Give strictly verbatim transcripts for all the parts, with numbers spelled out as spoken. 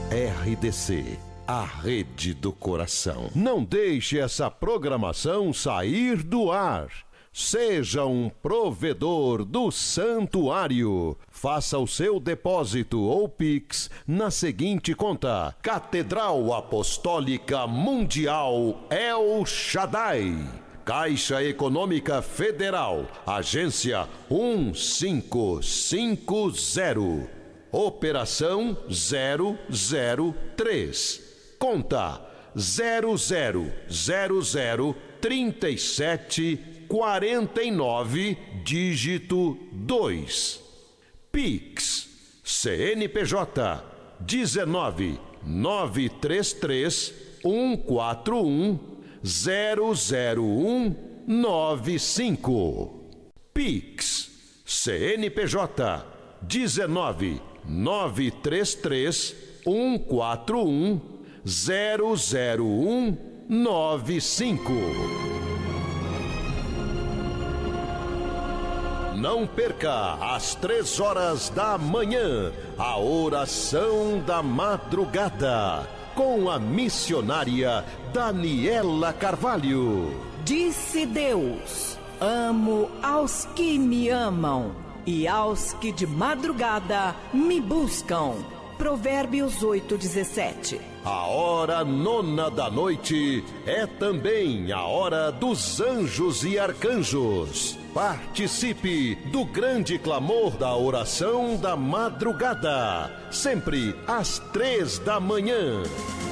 R D C, a rede do coração. Não deixe essa programação sair do ar. Seja um provedor do santuário. Faça o seu depósito ou Pix na seguinte conta: Catedral Apostólica Mundial El Shaddai, Caixa Econômica Federal, agência um cinco cinco zero, operação zero zero três, conta zero zero zero zero trinta e sete quarenta e nove, dígito dois. Pix, C N P J, dezenove, nove três três, um quatro um, zero zero um nove cinco. Pix, C N P J, dezenove, nove três três, um quatro um, zero zero um nove cinco. Não perca às três horas da manhã a oração da madrugada com a missionária Daniela Carvalho. Disse Deus: amo aos que me amam e aos que de madrugada me buscam. Provérbios oito, dezessete. A hora nona da noite é também a hora dos anjos e arcanjos. Participe do grande clamor da oração da madrugada, sempre às três da manhã.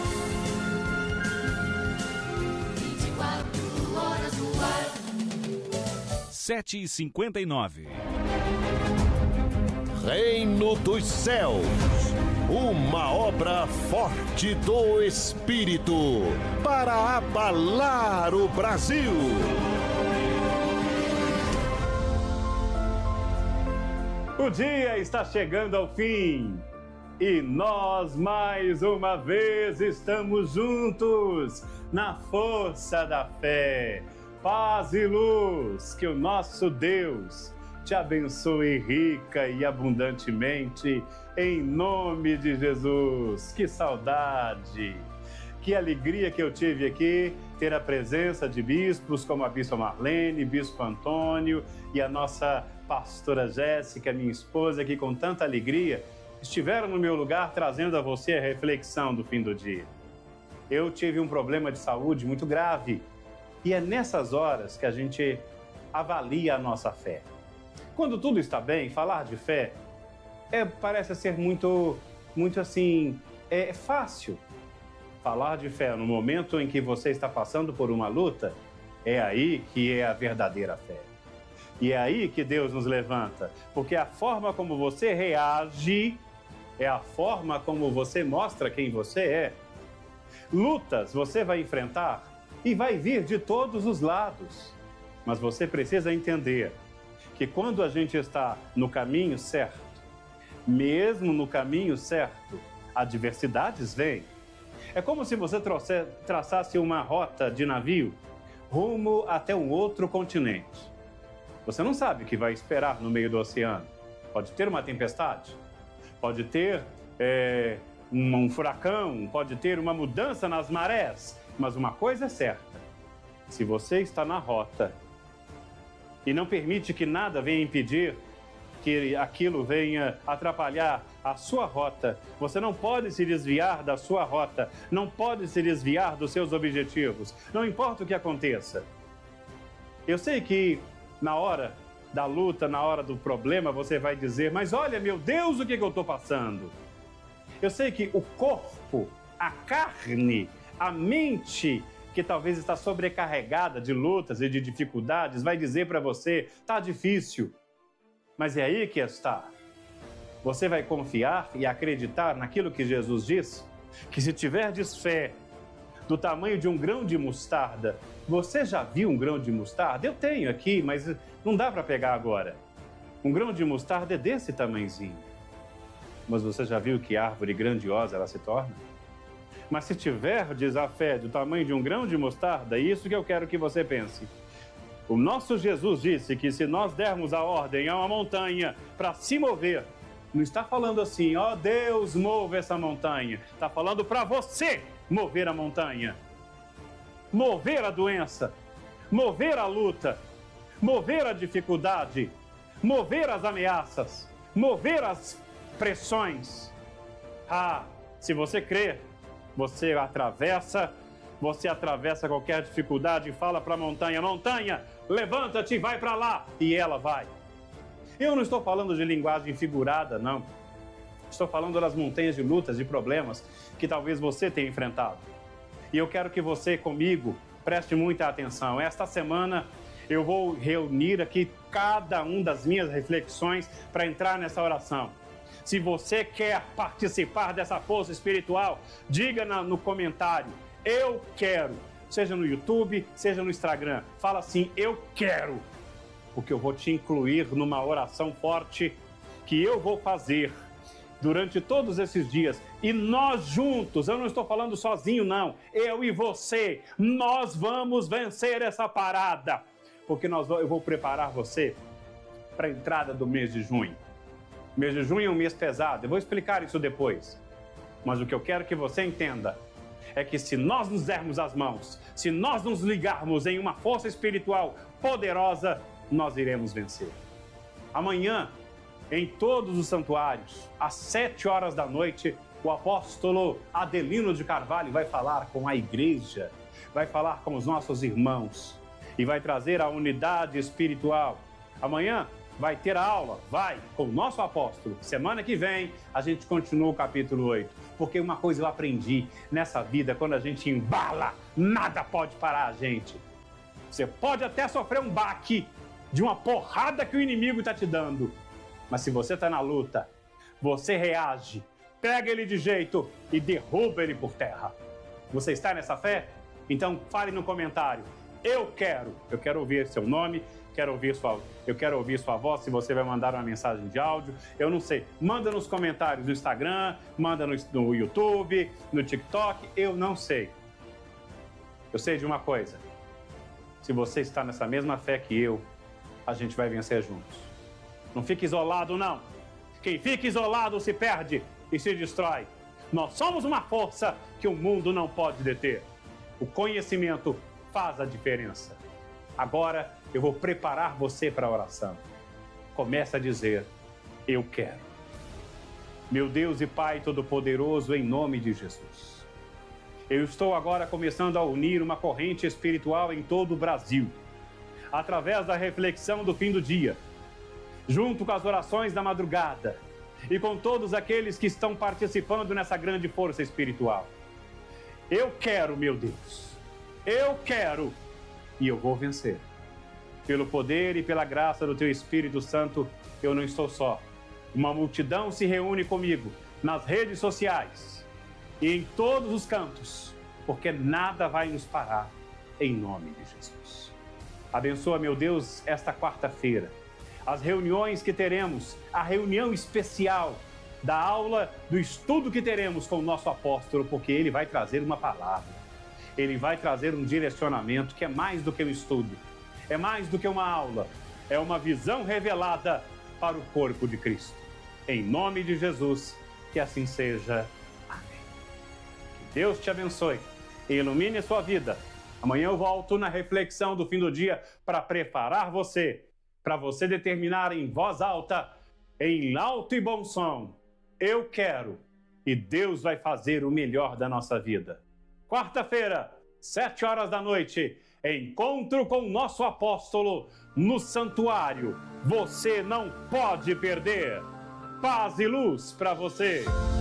vinte e quatro horas no ar. sete e cinquenta e nove. Reino dos Céus, uma obra forte do Espírito para abalar o Brasil. O dia está chegando ao fim e nós mais uma vez estamos juntos na força da fé. Paz e luz, que o nosso Deus te abençoe rica e abundantemente, em nome de Jesus. Que saudade, que alegria que eu tive aqui, ter a presença de bispos como a Bispa Marlene, Bispo Antônio e a nossa pastora Jéssica, minha esposa, que com tanta alegria estiveram no meu lugar trazendo a você a reflexão do fim do dia. Eu tive um problema de saúde muito grave e é nessas horas que a gente avalia a nossa fé. Quando tudo está bem, falar de fé é, parece ser muito, muito assim, é fácil. Falar de fé no momento em que você está passando por uma luta, é aí que é a verdadeira fé. E é aí que Deus nos levanta, porque a forma como você reage é a forma como você mostra quem você é. Lutas você vai enfrentar e vai vir de todos os lados, mas você precisa entender que quando a gente está no caminho certo, mesmo no caminho certo, adversidades vêm. É como se você trouxe, traçasse uma rota de navio rumo até um outro continente. Você não sabe o que vai esperar no meio do oceano. Pode ter uma tempestade, pode ter é, um, um furacão, pode ter uma mudança nas marés, mas uma coisa é certa: se você está na rota e não permite que nada venha impedir que aquilo venha atrapalhar a sua rota, você não pode se desviar da sua rota, não pode se desviar dos seus objetivos, não importa o que aconteça. Eu sei que na hora da luta, na hora do problema, você vai dizer: mas olha, meu Deus, o que, que eu estou passando? Eu sei que o corpo, a carne, a mente, que talvez está sobrecarregada de lutas e de dificuldades, vai dizer para você: tá difícil. Mas é aí que está. Você vai confiar e acreditar naquilo que Jesus disse? Que se tiverdes fé do tamanho de um grão de mostarda. Você já viu um grão de mostarda? Eu tenho aqui, mas não dá para pegar agora. Um grão de mostarda é desse tamanhozinho. Mas você já viu que árvore grandiosa ela se torna? Mas se tiverdes a fé do tamanho de um grão de mostarda, é isso que eu quero que você pense. O nosso Jesus disse que se nós dermos a ordem a uma montanha para se mover, não está falando assim, ó Deus, move essa montanha. Está falando para você mover a montanha. Mover a doença, mover a luta, mover a dificuldade, mover as ameaças, mover as pressões. Ah, se você crer, você atravessa, você atravessa qualquer dificuldade e fala para a montanha, montanha, levanta-te e vai para lá, e ela vai. Eu não estou falando de linguagem figurada, não. Estou falando das montanhas de lutas, de problemas que talvez você tenha enfrentado. E eu quero que você comigo preste muita atenção. Esta semana eu vou reunir aqui cada uma das minhas reflexões para entrar nessa oração. Se você quer participar dessa força espiritual, diga no comentário, eu quero. Seja no YouTube, seja no Instagram. Fala assim, eu quero. Porque eu vou te incluir numa oração forte que eu vou fazer durante todos esses dias. E nós juntos, eu não estou falando sozinho não, eu e você, nós vamos vencer essa parada. Porque nós, eu vou preparar você para a entrada do mês de junho. O mês de junho é um mês pesado, eu vou explicar isso depois. Mas o que eu quero que você entenda é que se nós nos dermos as mãos, se nós nos ligarmos em uma força espiritual poderosa, nós iremos vencer. Amanhã, em todos os santuários, às sete horas da noite, o apóstolo Adelino de Carvalho vai falar com a igreja, vai falar com os nossos irmãos e vai trazer a unidade espiritual. Amanhã vai ter a aula, vai, com o nosso apóstolo. Semana que vem, a gente continua o capítulo oito. Porque uma coisa eu aprendi nessa vida, quando a gente embala, nada pode parar a gente. Você pode até sofrer um baque de uma porrada que o inimigo está te dando. Mas se você está na luta, você reage, pega ele de jeito e derruba ele por terra. Você está nessa fé? Então fale no comentário. Eu quero. Eu quero ouvir seu nome, quero ouvir sua, eu quero ouvir sua voz, se você vai mandar uma mensagem de áudio. Eu não sei. Manda nos comentários no Instagram, manda no, no YouTube, no TikTok. Eu não sei. Eu sei de uma coisa. Se você está nessa mesma fé que eu, a gente vai vencer juntos. Não fique isolado, não. Quem fica isolado se perde e se destrói. Nós somos uma força que o mundo não pode deter. O conhecimento faz a diferença. Agora eu vou preparar você para a oração. Comece a dizer, eu quero. Meu Deus e Pai Todo-Poderoso, em nome de Jesus. Eu estou agora começando a unir uma corrente espiritual em todo o Brasil, através da reflexão do fim do dia, junto com as orações da madrugada e com todos aqueles que estão participando nessa grande força espiritual. Eu quero, meu Deus, eu quero e eu vou vencer. Pelo poder e pela graça do Teu Espírito Santo, eu não estou só. Uma multidão se reúne comigo nas redes sociais e em todos os cantos, porque nada vai nos parar, em nome de Jesus. Abençoa, meu Deus, esta quarta-feira, as reuniões que teremos, a reunião especial da aula, do estudo que teremos com o nosso apóstolo, porque ele vai trazer uma palavra, ele vai trazer um direcionamento que é mais do que um estudo, é mais do que uma aula, é uma visão revelada para o corpo de Cristo. Em nome de Jesus, que assim seja. Amém. Que Deus te abençoe e ilumine a sua vida. Amanhã eu volto na reflexão do fim do dia para preparar você, para você determinar em voz alta, em alto e bom som, eu quero, e Deus vai fazer o melhor da nossa vida. Quarta-feira, sete horas da noite, encontro com o nosso apóstolo no santuário. Você não pode perder. Paz e luz para você.